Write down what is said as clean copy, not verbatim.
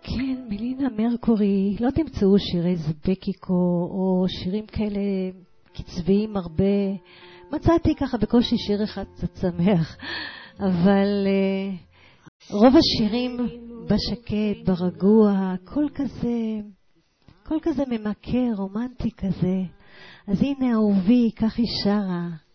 כן, מלינה מרקורי, לא תמצאו שירי זבקיקו או שירים כאלה קצביים הרבה. מצאתי ככה בקושי שיר אחד קצת שמח, אבל רוב השירים בשקט, ברגוע, כל כזה ממכר, רומנטי כזה. אז הנה אהובי, כך היא שרה.